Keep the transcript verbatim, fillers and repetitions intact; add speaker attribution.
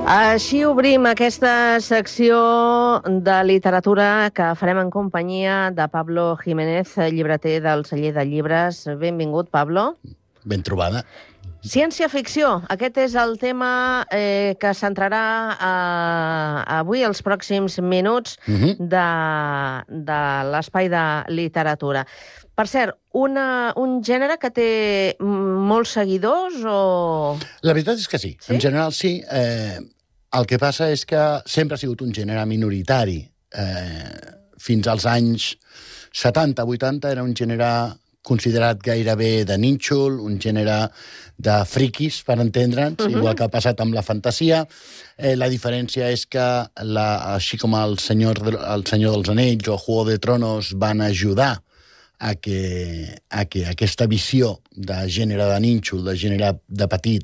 Speaker 1: Així obrim aquesta secció de literatura que farem en companyia de Pablo Jiménez, llibreter del Celler de Llibres. Benvingut, Pablo.
Speaker 2: Ben trobada.
Speaker 1: Ciència-ficció, aquest és el tema eh, que centrarà eh, avui, els pròxims minuts, uh-huh. de, de l'espai de literatura. Per cert, una, un gènere que té molts seguidors o...?
Speaker 2: La veritat és que sí. sí? En general sí. Eh, el que passa és que sempre ha sigut un gènere minoritari. Eh, fins als anys setanta vuitanta era un gènere considerat gairebé de nínxol, un gènere de friquis, per entendre'ns, uh-huh. igual que ha passat amb la fantasia. Eh, la diferència és que, la, així com el Senyor, el Senyor dels Anells o Juego de Tronos van ajudar a que, a que aquesta visió de gènere de nínxol, de gènere de petit,